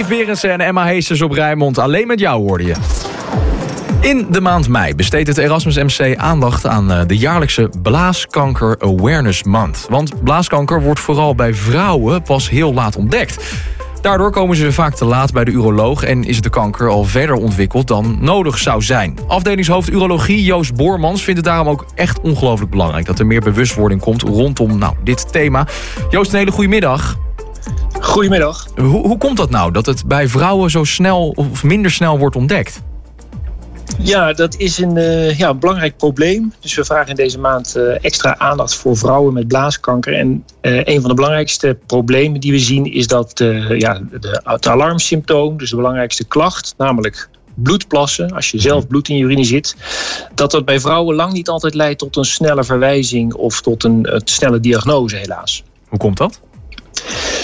Nick Werensen en Emma Heesters op Rijnmond. Alleen met jou hoorde je. In de maand mei besteedt het Erasmus MC aandacht aan de jaarlijkse Blaaskanker Awareness Month. Want blaaskanker wordt vooral bij vrouwen pas heel laat ontdekt. Daardoor komen ze vaak te laat bij de uroloog en is de kanker al verder ontwikkeld dan nodig zou zijn. Afdelingshoofd urologie Joost Boormans vindt het daarom ook echt ongelooflijk belangrijk dat er meer bewustwording komt rondom dit thema. Joost, een hele goede middag. Goedemiddag. Hoe komt dat nou, dat het bij vrouwen zo snel of minder snel wordt ontdekt? Ja, dat is een belangrijk probleem. Dus we vragen in deze maand extra aandacht voor vrouwen met blaaskanker. En een van de belangrijkste problemen die we zien is dat het alarmsymptoom, dus de belangrijkste klacht, namelijk bloedplassen, als je zelf bloed in je urine zit, dat bij vrouwen lang niet altijd leidt tot een snelle verwijzing of tot een snelle diagnose, helaas. Hoe komt dat?